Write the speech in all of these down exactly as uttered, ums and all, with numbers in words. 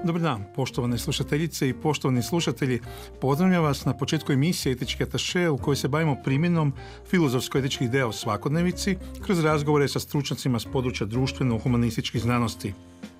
Dobar dan, poštovane slušateljice i poštovani slušatelji. Pozdravljam vas na početku emisije Etički ataše u kojoj se bavimo primjenom filozofsko-etičkih ideja o svakodnevici kroz razgovore sa stručnjacima s područja društveno-humanističkih znanosti.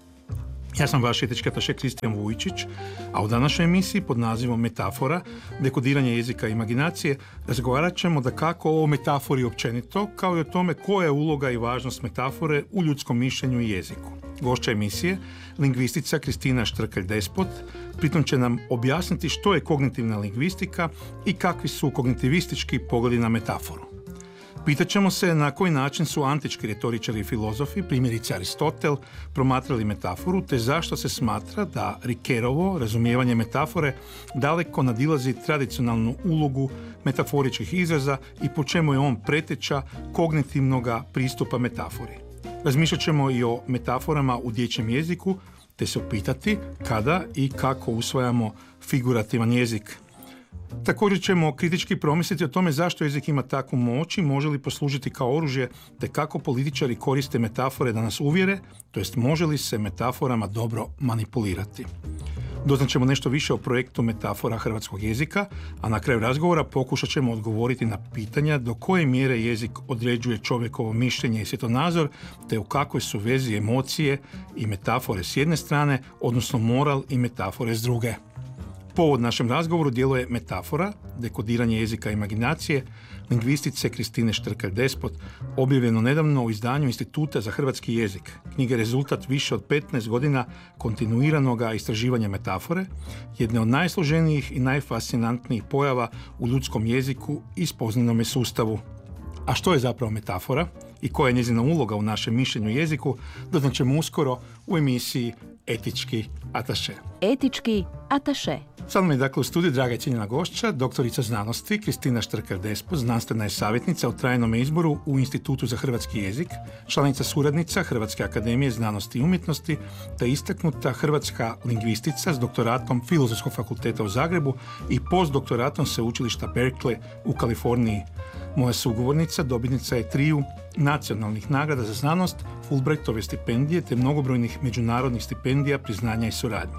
Ja sam vaš etički ataše Kristijan Vujčić, a u današnjoj emisiji pod nazivom Metafora, dekodiranje jezika i imaginacije, razgovarat ćemo da kako o metafori općenito, kao i o tome koja je uloga i važnost metafore u ljudskom mišljenju i jeziku. Gošća emisije, lingvistica Kristina Štrkelj-Despot, pritom će nam objasniti što je kognitivna lingvistika i kakvi su kognitivistički pogledi na metaforu. Pitaćemo se na koji način su antički retoričari i filozofi, primjerice Aristotel, promatrali metaforu, te zašto se smatra da Riquerovo razumijevanje metafore daleko nadilazi tradicionalnu ulogu metaforičkih izraza i po čemu je on preteča kognitivnog pristupa metafori. Razmišljat ćemo i o metaforama u dječjem jeziku, te se upitati kada i kako usvajamo figurativan jezik. Također ćemo kritički promisliti o tome zašto jezik ima takvu moć i može li poslužiti kao oružje, te kako političari koriste metafore da nas uvjere, to jest može li se metaforama dobro manipulirati. Doznaćemo nešto više o projektu metafora hrvatskog jezika, a na kraju razgovora pokušat ćemo odgovoriti na pitanja do koje mjere jezik određuje čovjekovo mišljenje i svjetonazor, te u kakvoj su vezi emocije i metafore s jedne strane, odnosno moral i metafore s druge. Povod našem razgovoru djeluje Metafora, dekodiranje jezika i imaginacije, lingvistice Kristine Štrkelj-Despot, objavljeno nedavno u izdanju Instituta za hrvatski jezik. Knjiga je rezultat više od petnaest godina kontinuiranog istraživanja metafore, jedne od najsloženijih i najfascinantnijih pojava u ljudskom jeziku i spoznanome sustavu. A što je zapravo metafora i koja je njezina uloga u našem mišljenju i jeziku, doznaćemo uskoro u emisiji Etički ataše. Etički ataše. Sad mi je dakle u studiju draga i cijenjena gošća, doktorica znanosti Kristina Štrkelj-Despot, znanstvena je savjetnica u trajnom izboru u Institutu za hrvatski jezik, članica suradnica Hrvatske akademije znanosti i umjetnosti, te istaknuta hrvatska lingvistica s doktoratom Filozofskog fakulteta u Zagrebu i postdoktoratom Sveučilišta Berkeley u Kaliforniji. Moja sugovornica dobitnica je triju nacionalnih nagrada za znanost, Fulbrightove stipendije te mnogobrojnih međunarodnih stipendija, priznanja i suradnji.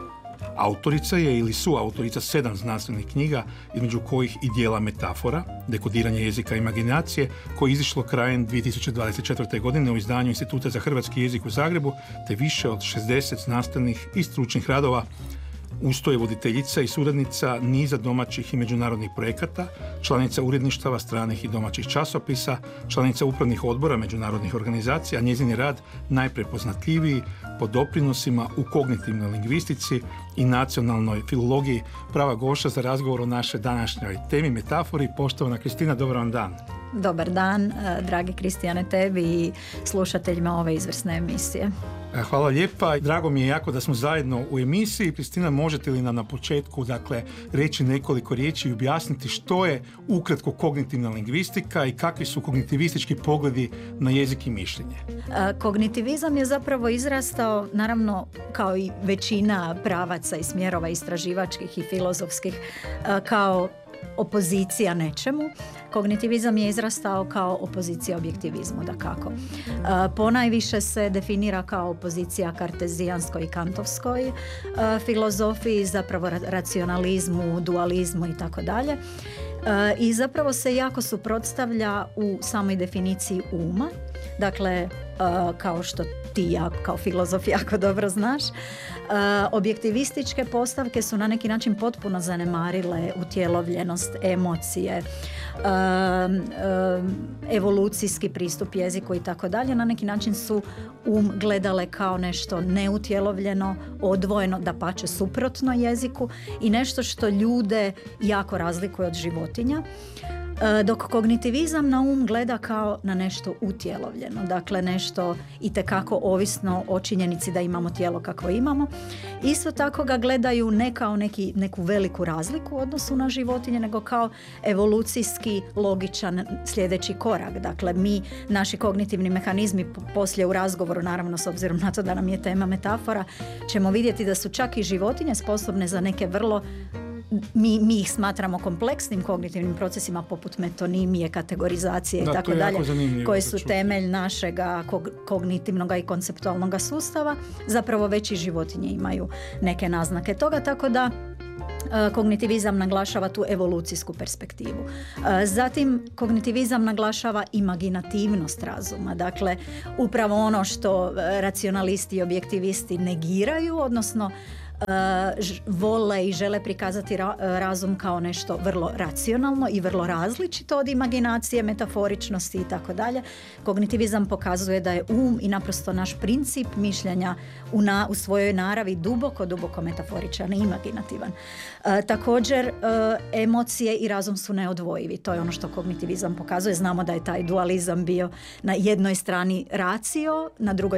Autorica je ili suautorica sedam znanstvenih knjiga, između kojih i dijela Metafora, dekodiranje jezika i imaginacije, koje je izišlo krajem dvije tisuće dvadeset četvrte. godine u izdanju Instituta za hrvatski jezik u Zagrebu, te više od šezdeset znanstvenih i stručnih radova. Usto je voditeljica i suradnica niza domaćih i međunarodnih projekata, članica uredništava stranih i domaćih časopisa, članica upravnih odbora međunarodnih organizacija, a njezin je rad najprepoznatljiviji po doprinosima u kognitivnoj lingvistici i nacionalnoj filologiji. Prava gošća za razgovor o našoj današnjoj temi metafori. Poštovana Kristina, dobar vam dan. Dobar dan, dragi Kristijane, tebi i slušateljima ove izvrsne emisije. Hvala lijepa. Drago mi je jako da smo zajedno u emisiji. Kristina, možete li nam na početku dakle, reći nekoliko riječi i objasniti što je ukratko kognitivna lingvistika i kakvi su kognitivistički pogledi na jezik i mišljenje? Kognitivizam je zapravo izrastao, naravno, kao i većina pravaca i smjerova istraživačkih i filozofskih, kao opozicija nečemu. Kognitivizam je izrastao kao opozicija objektivizmu, dakako. Ponajviše se definira kao opozicija kartezijanskoj i kantovskoj filozofiji, zapravo racionalizmu, dualizmu i tako dalje. I zapravo se jako suprotstavlja u samoj definiciji uma. Dakle, kao što ti jako, kao filozof jako dobro znaš, objektivističke postavke su na neki način potpuno zanemarile utjelovljenost, emocije, evolucijski pristup jeziku i tako dalje. Na neki način su um gledale kao nešto neutjelovljeno, odvojeno, dapače suprotno jeziku i nešto što ljude jako razlikuje od životinja. Dok kognitivizam na um gleda kao na nešto utjelovljeno, dakle nešto itekako ovisno o činjenici da imamo tijelo kakvo imamo. Isto tako ga gledaju ne kao neki, neku veliku razliku u odnosu na životinje, nego kao evolucijski logičan sljedeći korak. Dakle, mi, naši kognitivni mehanizmi poslije u razgovoru, naravno s obzirom na to da nam je tema metafora, ćemo vidjeti da su čak i životinje sposobne za neke vrlo mi, mi ih smatramo kompleksnim kognitivnim procesima poput metonimije, kategorizacije i tako dalje, koji su temelj našega kognitivnog i konceptualnog sustava. Zapravo već i životinje imaju neke naznake toga, tako da kognitivizam naglašava tu evolucijsku perspektivu. Zatim, kognitivizam naglašava imaginativnost razuma. Dakle, upravo ono što racionalisti i objektivisti negiraju, odnosno vole i žele prikazati ra- razum kao nešto vrlo racionalno i vrlo različito od imaginacije, metaforičnosti i tako dalje. Kognitivizam pokazuje da je um i naprosto naš princip mišljenja u, na, u svojoj naravi duboko, duboko metaforičan i imaginativan. E, također, e, emocije i razum su neodvojivi. To je ono što kognitivizam pokazuje. Znamo da je taj dualizam bio na jednoj strani racio, na drugoj